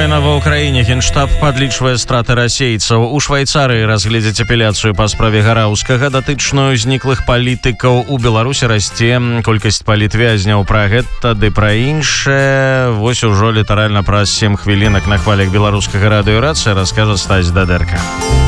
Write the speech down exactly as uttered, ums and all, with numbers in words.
Война ва ўкраіне. Генштаб падлічвае страты расейцаў. У Швайцарыі разгледзяць апеляцыю па справе Гараўскага, датычную зніклых палітыкаў. У Беларусі расце колькасць палітвязняў. Пра гэта ды пра іншае. Вось ужо літаральна праз сем хвілінак на хвалях беларускага радыёрацыя раскажа Стась Дадэрка.